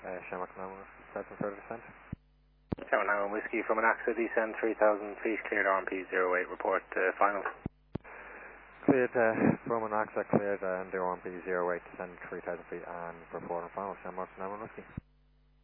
Shamrock Naman, start and further descent. Shamrock Naman Whiskey from an AXA descent 3,000 feet, cleared RMP 08, report final. Cleared from an AXA, cleared and the RMP 08, descend 3,000 feet and report on final. Shamrock Naman Whiskey.